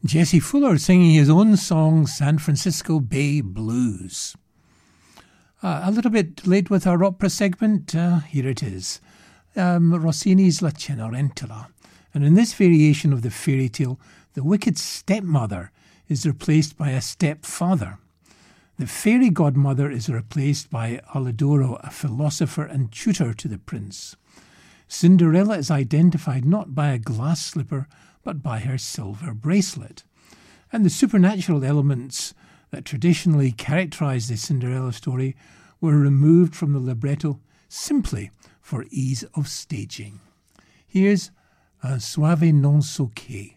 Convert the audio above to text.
Jesse Fuller singing his own song, San Francisco Bay Blues. A little bit late with our opera segment. Here it is. Rossini's La Cenerentola. And in this variation of the fairy tale, the wicked stepmother is replaced by a stepfather. The fairy godmother is replaced by Alidoro, a philosopher and tutor to the prince. Cinderella is identified not by a glass slipper, but by her silver bracelet. And the supernatural elements that traditionally characterise the Cinderella story were removed from the libretto simply for ease of staging. Here's Un Suave Non So Che.